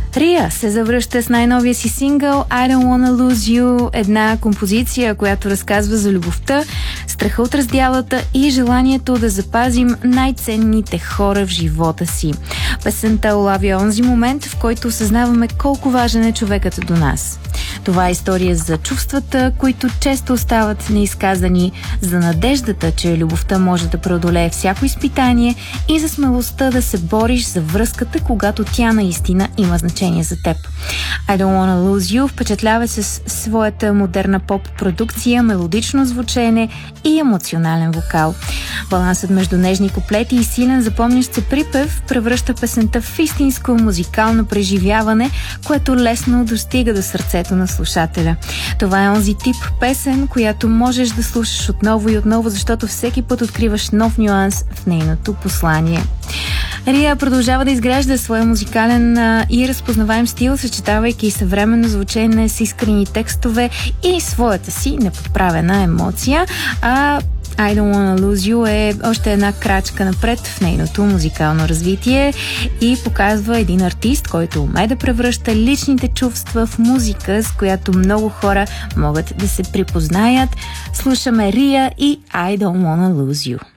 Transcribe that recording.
Рия се завръща с най-новия си сингъл I Don't Wanna Lose You, една композиция, която разказва за любовта, страха от раздялата и желанието да запазим най-ценните хора в живота си. Песента улавя онзи момент, в който осъзнаваме колко важен е човекът до нас. Това е история за чувствата, които често остават неизказани, за надеждата, че любовта може да преодолее всяко изпитание и за смелостта да се бориш за връзката, когато тя наистина има значение за теб. I Don't Wanna Lose You впечатлява с своята модерна поп-продукция, мелодично звучене и емоционален вокал. Балансът между нежни куплети и силен запомнящ се припев превръща песента в истинско музикално преживяване, което лесно достига до сърцето на слушателя. Това е онзи тип песен, която можеш да слушаш отново и отново, защото всеки път откриваш нов нюанс в нейното послание. Рия продължава да изгражда своя музикален и разпознаваем стил, съчетавайки съвременно звучене с искрени текстове и своята си неподправена емоция, а I Don't Wanna Lose You е още една крачка напред в нейното музикално развитие и показва един артист, който умее да превръща личните чувства в музика, с която много хора могат да се припознаят. Слушаме Рия и I Don't Wanna Lose You.